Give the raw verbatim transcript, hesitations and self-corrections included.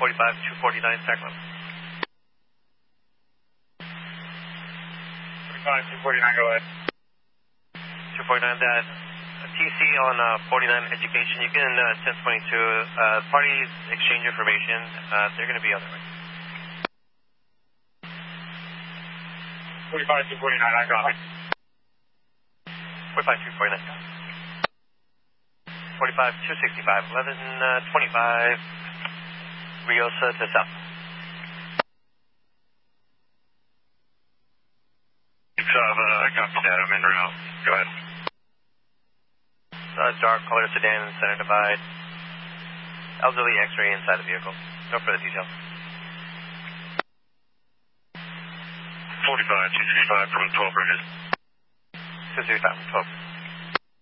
forty-five, two forty-nine, Sacramento. forty-five, two forty-nine, go ahead. two forty-nine, that T C on uh, forty-nine Education. You can uh, ten twenty-two, uh, parties exchange information. Uh, they're going to be on the way. forty-five, two forty-nine, I got it. forty-five, two forty-nine. forty-five, two sixty-five, eleven twenty-five, Riosa to south. Uh, I copy that. I'm en route. Go ahead. Uh, dark color sedan, center divide. Elderly X-ray inside the vehicle. No further details. forty-five, two sixty-five from twelve Bridges. two sixty-five from twelve.